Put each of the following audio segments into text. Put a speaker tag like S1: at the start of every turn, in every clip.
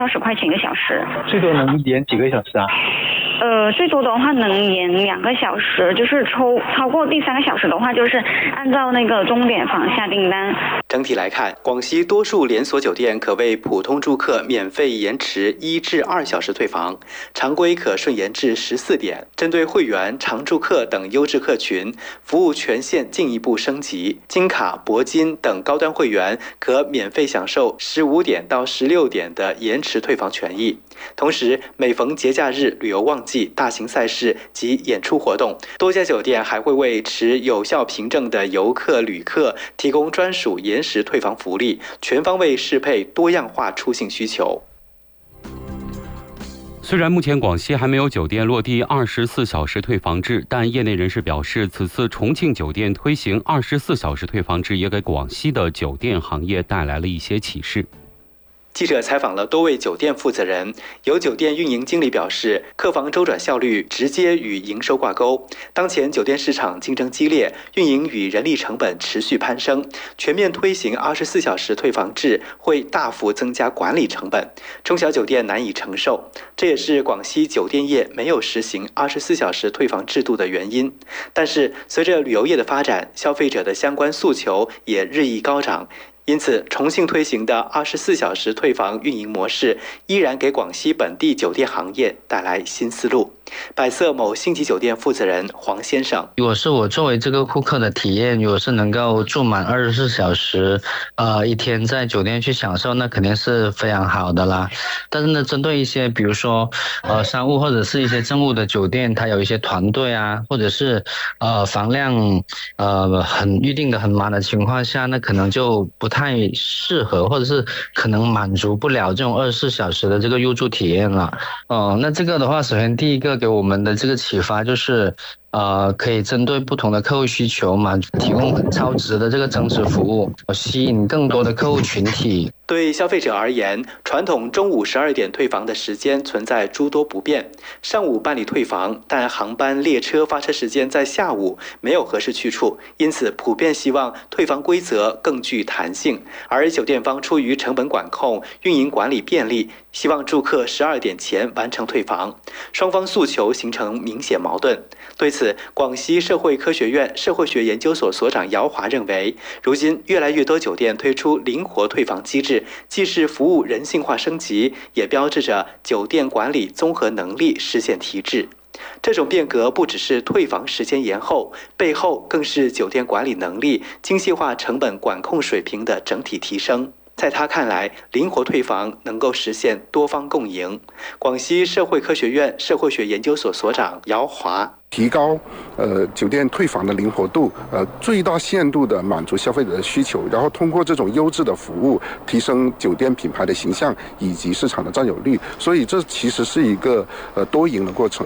S1: 20块钱1个小时。
S2: 最多能延几个小时啊？
S1: 最多的话能延2个小时，就是超过第3个小时的话，就是按照那个钟点房下订单。
S3: 整体来看，广西多数连锁酒店可为普通住客免费延迟1至2小时退房，常规可顺延至14点。针对会员、常住客等优质客群，服务权限进一步升级，金卡、铂金等高端会员可免费享受15点到16点的延迟退房权益。同时，每逢节假日、旅游旺季、大型赛事及演出活动，多家酒店还会为持有效凭证的游客、旅客提供专属延时退房福利，全方位适配多样化出行需求。
S4: 虽然目前广西还没有酒店落地24小时退房制，但业内人士表示，此次重庆酒店推行24小时退房制，也给广西的酒店行业带来了一些启示。
S3: 记者采访了多位酒店负责人，有酒店运营经理表示，客房周转效率直接与营收挂钩。当前酒店市场竞争激烈，运营与人力成本持续攀升，全面推行24小时退房制会大幅增加管理成本，中小酒店难以承受。这也是广西酒店业没有实行24小时退房制度的原因。但是，随着旅游业的发展，消费者的相关诉求也日益高涨。因此，重庆推行的24小时退房运营模式，依然给广西本地酒店行业带来新思路。百色某星级酒店负责人黄先生：
S5: 如果是我作为这个顾客的体验，如果是能够住满24小时，一天在酒店去享受，那肯定是非常好的啦。但是呢，针对一些比如说商务或者是一些政务的酒店，它有一些团队啊，或者是房量预定的很满的情况下，那可能就不太适合，或者是可能满足不了这种24小时的这个入住体验了。那这个的话，首先第一个给我们的这个启发就是可以针对不同的客户需求嘛，提供很超值的这个增值服务，吸引更多的客户群体。
S3: 对消费者而言，传统中午12点退房的时间存在诸多不便。上午办理退房，但航班、列车发车时间在下午，没有合适去处，因此普遍希望退房规则更具弹性。而酒店方出于成本管控、运营管理便利，希望住客12点前完成退房，双方诉求形成明显矛盾。对此，广西社会科学院社会学研究所所长姚华认为，如今越来越多酒店推出灵活退房机制，既是服务人性化升级，也标志着酒店管理综合能力实现提质。这种变革不只是退房时间延后，背后更是酒店管理能力、精细化成本管控水平的整体提升。在他看来，灵活退房能够实现多方共赢。广西社会科学院社会学研究所所长姚华：
S6: 提高酒店退房的灵活度，最大限度的满足消费者的需求，然后通过这种优质的服务，提升酒店品牌的形象以及市场的占有率。所以这其实是一个多赢的过程。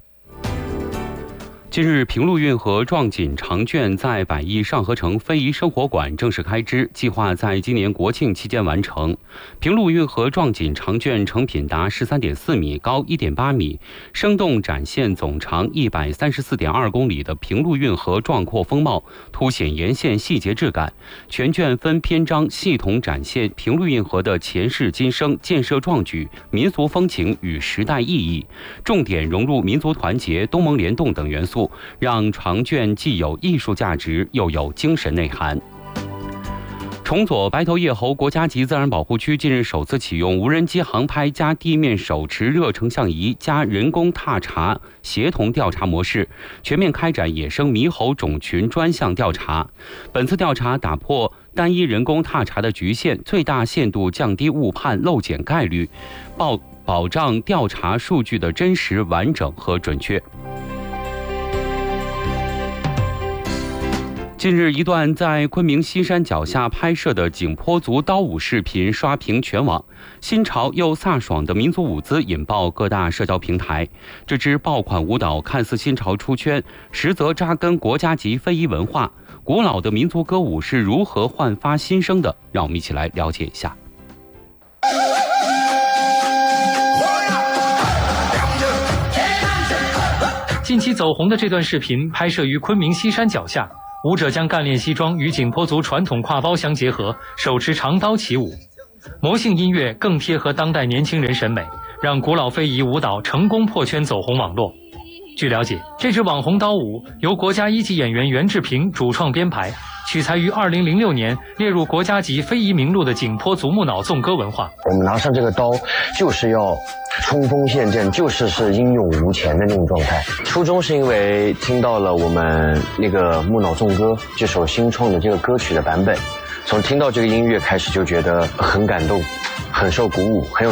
S4: 近日，平陆运河壮锦长卷在百亿上河城非遗生活馆正式开支，计划在今年国庆期间完成。平陆运河壮锦长卷成品达13.4米，高1.8米，生动展现总长134.2公里的平陆运河壮阔风貌，凸显沿线细节质感。全卷分篇章系统展现平陆运河的前世今生、建设壮举、民俗风情与时代意义，重点融入民族团结、东盟联动等元素，让长卷既有艺术价值，又有精神内涵。崇左白头叶猴国家级自然保护区近日首次启用无人机航拍加地面手持热成像仪加人工踏查协同调查模式，全面开展野生猕猴种群专项调查。本次调查打破单一人工踏查的局限，最大限度降低误判漏检概率，保障调查数据的真实、完整和准确。近日，一段在昆明西山脚下拍摄的景颇族刀舞视频刷屏全网，新潮又飒爽的民族舞姿引爆各大社交平台。这支爆款舞蹈看似新潮出圈，实则扎根国家级非遗文化。古老的民族歌舞是如何焕发新生的？让我们一起来了解一下。
S7: 近期走红的这段视频拍摄于昆明西山脚下，舞者将干练西装与景颇族传统挎包相结合，手持长刀起舞。 魔性音乐更贴合当代年轻人审美，让古老非遗舞蹈成功破圈走红网络。据了解，这支网红刀舞由国家一级演员袁志平主创编排，取材于2006年列入国家级非遗名录的景颇族木脑纵歌文化。
S8: 我们拿上这个刀，就是要冲锋陷阵，是英勇无前的那种状态。初衷是因为听到了我们那个木脑纵歌这首新创的这个歌曲的版本，从听到这个音乐开始就觉得很感动，很受鼓舞，很有